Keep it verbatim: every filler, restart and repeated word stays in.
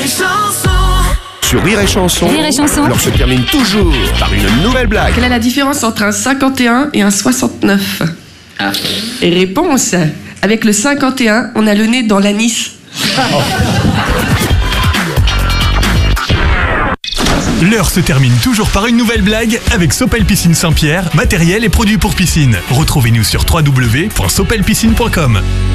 Chanson. Sur Rire et Chanson, Rire et Chanson. l'heure se termine toujours par une nouvelle blague. Quelle est la différence entre un cinquante et un et un soixante-neuf? Ah. Et réponse, avec le cinquante et un, on a le nez dans l'anis. L'heure se termine toujours par une nouvelle blague avec Sopel Piscine Saint-Pierre, matériel et produits pour piscine. Retrouvez-nous sur w w w point sopel piscine point com.